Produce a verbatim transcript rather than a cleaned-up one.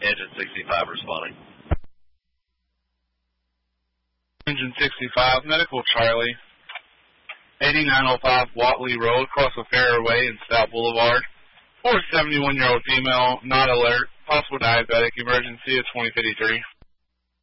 Engine sixty-five responding. Engine sixty-five, Medical Charlie. eighty-nine oh five Watley Road, across the Fairway in Stout Boulevard. For a seventy-one-year-old female, not alert, possible diabetic emergency at twenty fifty-three.